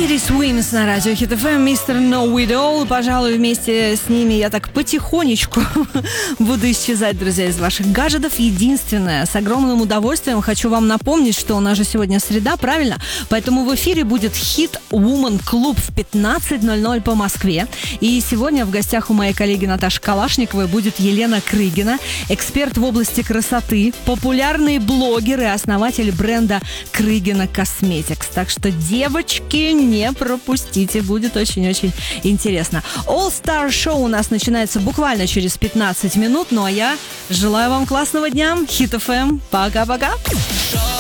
Teddy Swims на радио Hit FM, Mr. No With All. Пожалуй, вместе с ними я так потихонечку буду исчезать, друзья, из ваших гаджетов. Единственное, с огромным удовольствием хочу вам напомнить, что у нас же сегодня среда, правильно? Поэтому в эфире будет Hit Woman Club в 15:00 по Москве. И сегодня в гостях у моей коллеги Наташи Калашниковой будет Елена Крыгина, эксперт в области красоты, популярный блогер и основатель бренда Крыгина Cosmetics. Так что, девочки, не пропустите, будет очень-очень интересно. All Star Show у нас начинается буквально через 15 минут, ну а я желаю вам классного дня. Hit FM. Пока-пока.